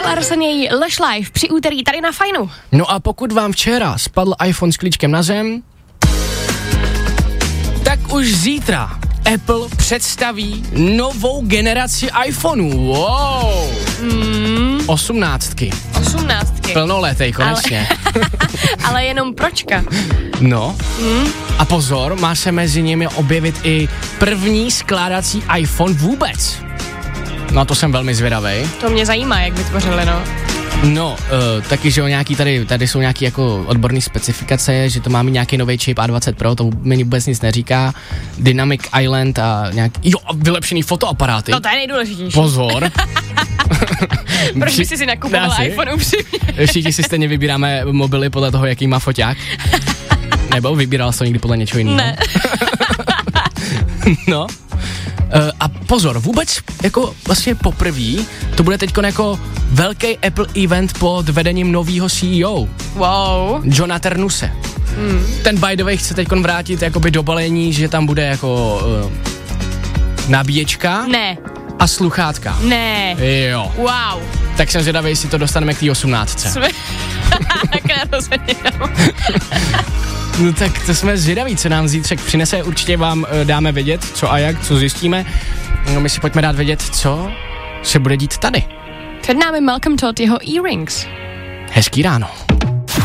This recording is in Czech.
Arsenij Lush Live při úterý tady na Fajnu. No a pokud vám včera spadl iPhone s klíčkem na zem, tak už zítra Apple představí novou generaci iPhoneů. Wow. 18. Plnoletej, konečně. Ale jenom pročka. No. A pozor, má se mezi nimi objevit i první skládací iPhone vůbec. No a to jsem velmi zvědavej. To mě zajímá, jak vytvořili, no. No, taky, že nějaký tady jsou nějaký jako odborný specifikace, že to má mít nějaký nový čip A20 Pro, to mi vůbec nic neříká. Dynamic Island a vylepšený fotoaparáty. No to je nejdůležitější. Pozor. Proč by si nakupoval iPhone upřímně? Všichni si stejně vybíráme mobily podle toho, jaký má foťák. Nebo vybíral jsi to někdy podle něčeho jiného? Ne. No. A pozor, vůbec jako vlastně poprvé to bude teďkon jako velký Apple event pod vedením novýho CEO. Wow. Johna Ternuse. Ten by the way chce teďkon vrátit jakoby do balení, že tam bude jako nabíječka. Ne. A sluchátka. Ne. Jo. Wow. Tak jsem zvědavý, jestli to dostaneme k té 18. No tak to jsme zvědaví, co nám zítřek přinese, určitě vám dáme vědět, co a jak, co zjistíme. No my si pojďme dát vědět, co se bude dít tady. Před námi Malcolm Todd, jeho Earrings. Hezký ráno.